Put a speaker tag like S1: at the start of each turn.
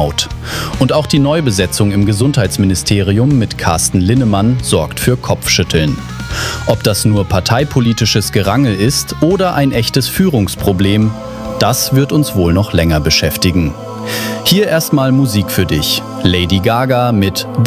S1: Burnout. Und auch die Neubesetzung im Gesundheitsministerium mit Carsten Linnemann sorgt für Kopfschütteln. Ob das nur parteipolitisches Gerangel ist oder ein echtes Führungsproblem, das wird uns wohl noch länger beschäftigen. Hier erstmal Musik für dich. Lady Gaga mit